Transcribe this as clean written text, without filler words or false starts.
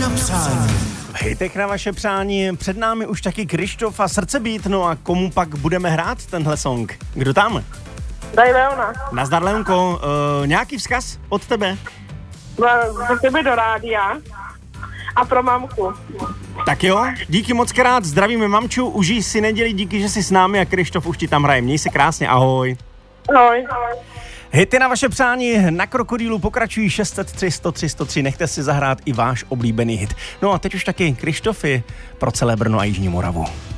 na přání. V hitech na vaše přání, před námi už taky Krištof a Srdcebít, no a komu pak budeme hrát tenhle song? Kdo tam? Daj Leona. Nazdar Leonko, nějaký vzkaz od tebe? Za tebe do rádia a pro mamku. Tak jo, díky moc krát, zdravíme mamču, užij si neděli, díky, že jsi s námi a Krištof už ti tam hraje. Měj se krásně, ahoj. Ahoj. Hity na vaše přání na Krokodýlu pokračují 603 103 103, nechte si zahrát i váš oblíbený hit. No a teď už taky Krištofy pro celé Brno a Jižní Moravu.